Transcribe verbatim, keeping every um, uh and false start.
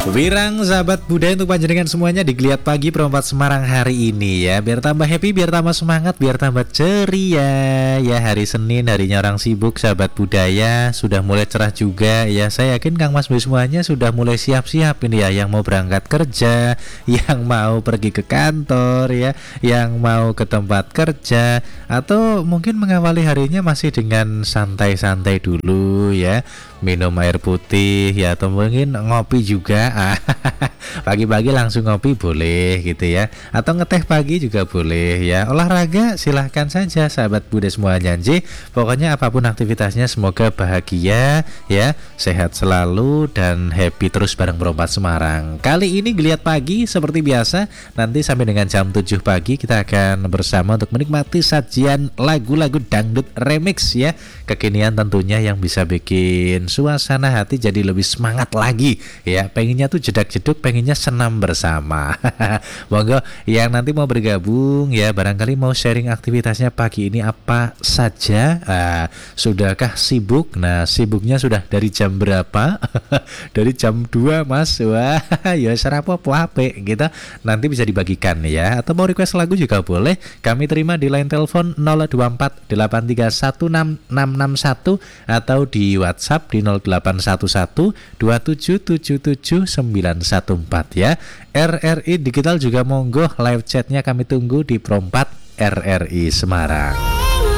Wirang sahabat budaya untuk panjenengan semuanya di Geliat Pagi Perempat Semarang hari ini ya. Biar tambah happy, biar tambah semangat, biar tambah ceria. Ya hari Senin, harinya orang sibuk sahabat budaya. Sudah mulai cerah juga ya. Saya yakin Kang Mas Boy semuanya sudah mulai siap-siap ini ya. Yang mau berangkat kerja, yang mau pergi ke kantor ya, yang mau ke tempat kerja, atau mungkin mengawali harinya masih dengan santai-santai dulu ya. Minum air putih ya, atau mungkin ngopi juga. Pagi-pagi langsung ngopi boleh gitu ya, atau ngeteh pagi juga boleh ya. Olahraga silahkan saja sahabat budaya semuanya. Nji, pokoknya apapun aktivitasnya semoga bahagia ya, sehat selalu dan happy terus bareng Perempat Semarang. Kali ini Geliat Pagi seperti biasa, nanti sampai dengan jam tujuh pagi kita akan bersama untuk menikmati sajian lagu-lagu dangdut remix ya. Kekinian tentunya yang bisa bikin suasana hati jadi lebih semangat lagi ya. Pengennya tuh jedak-jeduk, pengennya senam bersama. Monggo yang nanti mau bergabung ya, barangkali mau sharing aktivitasnya pagi ini apa saja. Ah, sudahkah sibuk? Nah, sibuknya sudah dari jam berapa? Dari jam dua Mas. Wah, ya sarapopo ape gitu. Nanti bisa dibagikan ya. Atau mau request lagu juga boleh. Kami terima di line telepon nol dua empat delapan tiga satu enam enam enam satu atau di WhatsApp di nol delapan satu satu dua tujuh tujuh tujuh sembilan satu empat ya. R R I Digital juga monggo live chatnya kami tunggu di Perempat R R I Semarang.